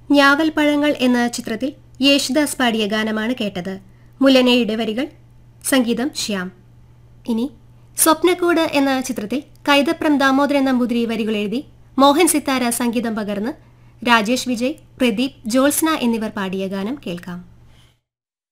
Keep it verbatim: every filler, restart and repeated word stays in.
ഞാവൽപ്പഴങ്ങൾ എന്ന ചിത്രത്തിൽ യേശുദാസ് പാടിയ ഗാനമാണ് കേട്ടത്. മുല്ലനയുടെ വരികൾ, സംഗീതം ശ്യാം. ഇനി സ്വപ്നക്കൂട് എന്ന ചിത്രത്തിൽ കൈതപ്രം ദാമോദരൻ നമ്പൂതിരി വരികൾ എഴുതി മോഹൻ സിത്താര സംഗീതം പകർന്ന് രാജേഷ് വിജയ്, പ്രദീപ്, ജോത്സ്ന എന്നിവർ പാടിയ ഗാനം കേൾക്കാം.